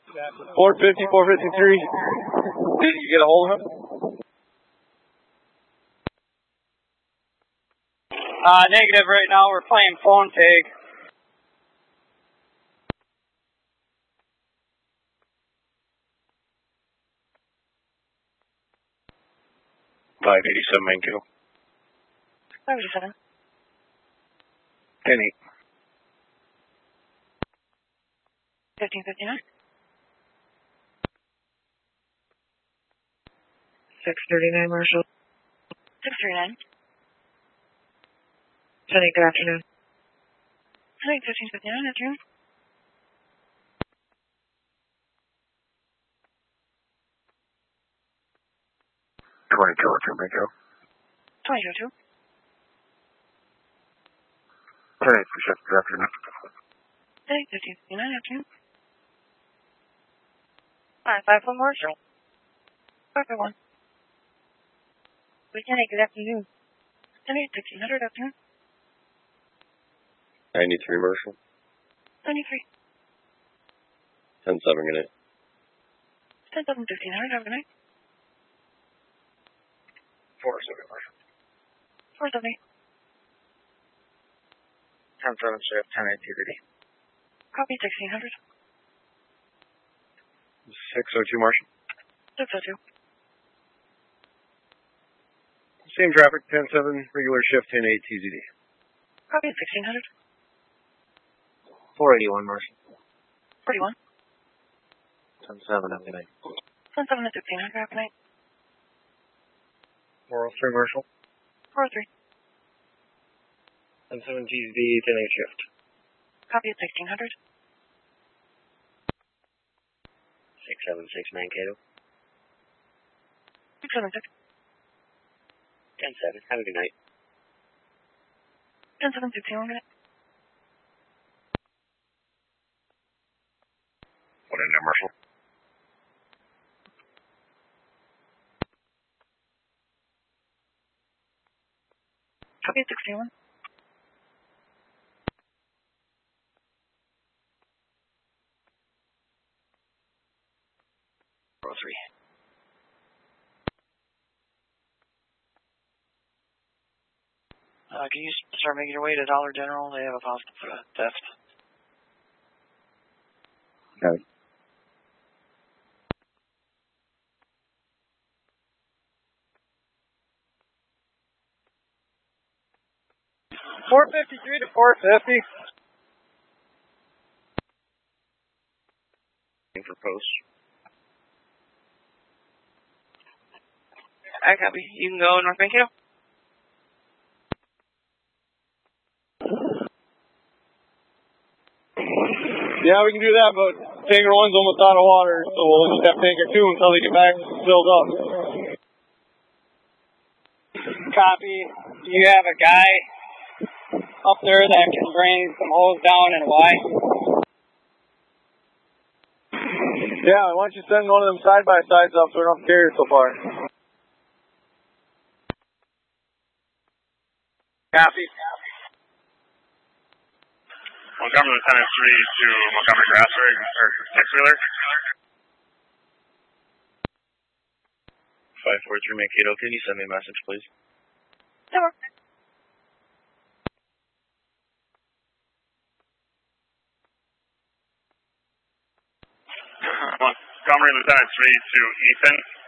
450, 453. Did you get a hold of him? Negative right now. We're playing phone tag. .587 Mankato. 587. 10-8. 1559. 639 Marshall. 639. 10-8, good afternoon. 10-8, 1559, afternoon. 2202 Mankato. 2202. 10-8 for shift, good afternoon. 10-8, 1559, afternoon. 551 Marshall. 551. 10-8, good afternoon. 10-8, 1600, afternoon. 93 Marshall. 93. 10-7, good night. 10-7, 1500, have a good night. 470 Marshall. 470. 10-7 shift, 10-8 TVD. Copy, 1600. 602 Marshall. 602. Same traffic, 10-7, regular shift, 10-8 TZD. Copy, 1600. 481 Marshall. 41. 10-7, have a good night. 10-7 to 1600, have a good night. 403 Marshall. 403. 10-7 TZD, 10-8 shift. Copy at 1600. 676 Mankato. 676. 10-7, have a good night. 10-7, 16, good night. What in there, Marshall? Copy at 61. 403. Can you start making your way to Dollar General? They have a positive theft. Okay. .453 to 450. For post. I copy. You can go North Mankato. Yeah, we can do that, but tanker 1's almost out of water, so we'll just have tanker 2 until they get back filled up. Copy. Do you have a guy up there that can bring some hose down and why? Yeah, why don't you send one of them side-by-sides up so we don't carry it so far. Copy. Montgomery Lieutenant 3 to Montgomery Grassway, or six-wheeler. 543 Mankato, can you send me a message, please? Sure. Montgomery Lieutenant 3 to Ethan.